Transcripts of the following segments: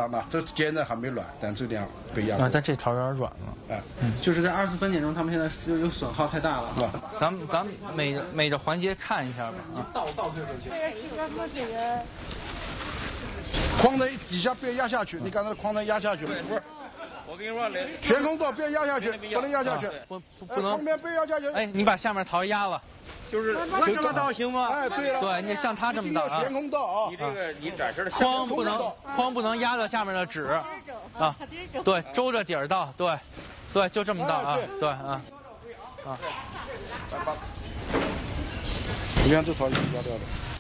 它嘛，这现在还没软，但这点被压过。 但这条有点软了。 就是在24分解中，他们现在有损耗太大了。 咱们每个环节看一下吧。 倒退回去。 框的底下别压下去，你刚才框的压下去。不是。 我跟你说， 悬空道别压下去，不能压下去。 不能。 旁边别压下去。 哎，你把下面桃压了。 就是我这么倒行吗？ 哎，对了。 对，你像他这么倒啊。 悬空道啊。 你这个你展示的框不能压到下面的纸啊。对，周着底儿倒，对，就这么倒啊，对啊。 你看这桃已经压掉了，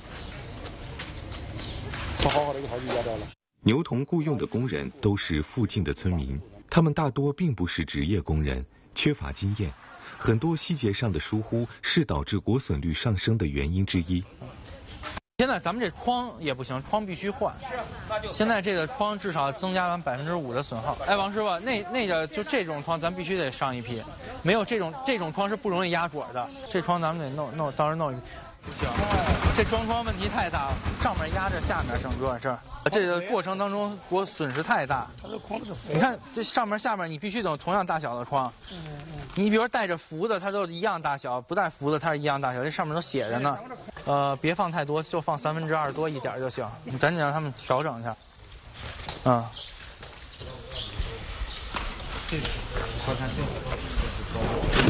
它好的一个桃就压掉了。 牛童雇佣的工人都是附近的村民，他们大多并不是职业工人，缺乏经验，很多细节上的疏忽是导致果损率上升的原因之一。 现在咱们这框也不行，框必须换。现在这个框至少增加了5%的损耗。哎，王师傅，那个就这种框咱必须得上一批，没有这种框是不容易压果的。这框咱们得弄，到时候弄一批。不行，这装框问题太大了，上面压着下面，整个这个过程当中我损失太大。你看这上面下面你必须得同样大小的框。你比如带着浮的它都一样大小，不带浮的它是一样大小，这上面都写着呢。别放太多，就放2/3多一点就行。你赶紧让他们调整一下。快看这个。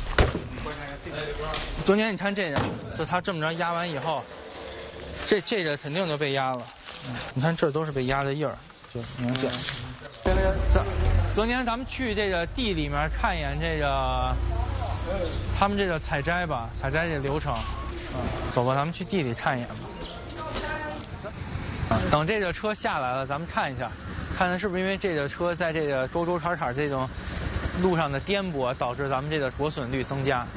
昨天你看这个，就他这么着压完以后，这个肯定就被压了。你看这都是被压的印儿，就明显。昨天咱们去这个地里面看一眼这个，他们这个采摘吧，采摘这流程。走吧，咱们去地里看一眼吧。等这个车下来了，咱们看一下，看看是不是因为这个车在这个周周叉叉这种路上的颠簸，导致咱们这个果损率增加。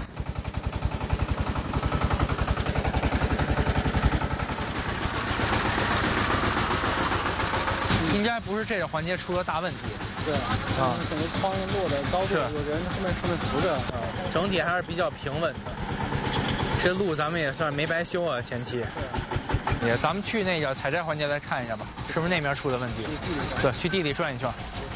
应该不是这个环节出了大问题。 对，等于框落的高度，有人后面扶着， 整体还是比较平稳的。这路咱们也算没白修啊，前期。咱们去那个采摘环节来看一下吧，是不是那边出的问题？对，去地里转一圈。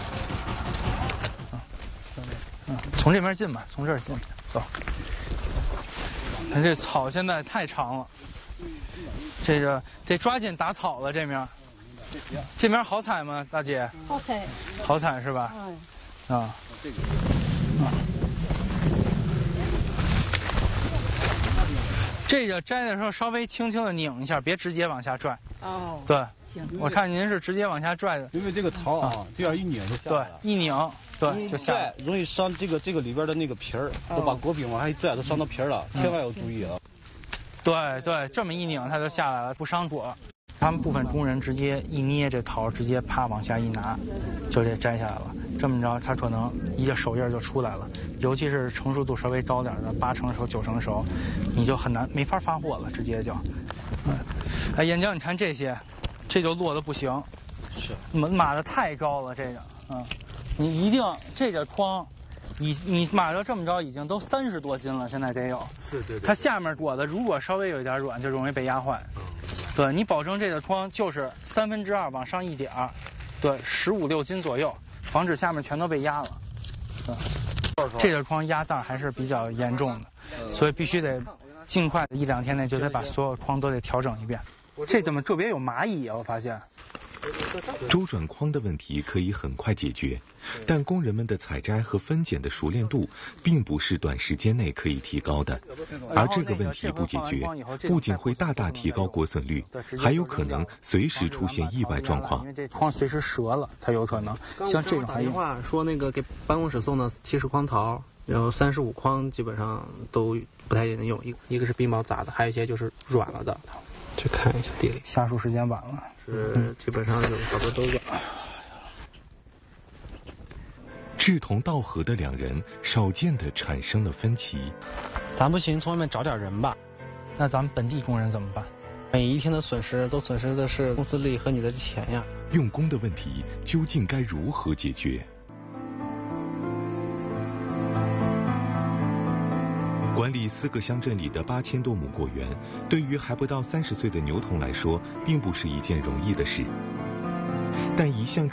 从这边进吧，从这儿进，走。看这草现在太长了，这个得抓紧打草了。这面好采吗，大姐？ 好采。 好采是吧？这个摘的时候稍微轻轻的拧一下，别直接往下拽。对。行。我看您是直接往下拽的。 因为这个桃啊，这样一拧就下来了。 对，一拧，对，就下来。 容易伤这个里边的那个皮儿，都把果柄往下一拽，都伤到皮儿了，千万要注意啊。 对，这么一拧它就下来了，不伤果。他们部分工人直接一捏这桃，直接啪往下一拿，就这摘下来了。这么着，它可能一个手印就出来了。尤其是成熟度稍微高点的，8成熟、9成熟，你就没法发货了，直接就。哎，燕江，你看这些，这就落的不行。 是。 码的太高了，这个，你一定这个筐，你码到这么着已经都30多斤了，现在得有。 是对。 它下面果子如果稍微有一点软，就容易被压坏。对，你保证这个筐就是2/3往上一点儿，对，15、16斤左右，防止下面全都被压了。这个筐压蛋还是比较严重的，所以必须得尽快1、2天内就得把所有筐都得调整一遍。这怎么特别有蚂蚁啊？我发现。 周转框的问题可以很快解决，但工人们的采摘和分拣的熟练度并不是短时间内可以提高的，而这个问题不解决，不仅会大大提高果损率，还有可能随时出现意外状况。 因为这筐随时折了，它有可能。像这种打电话说那个给办公室送的70筐桃，然后35筐基本上都不太能用，一个是冰雹砸的，还有一些就是软了的。去看一下地里， 下树时间晚了， 是基本上有好多都软。 志同道合的2人少见的产生了分歧。 咱不行，从外面找点人吧。 那咱们本地工人怎么办？ 每一天的损失都损失的是公司利和你的钱呀。 用工的问题究竟该如何解决？管理4个乡镇里的8000多亩果园，对于还不到30岁的牛童来说，并不是一件容易的事。但一向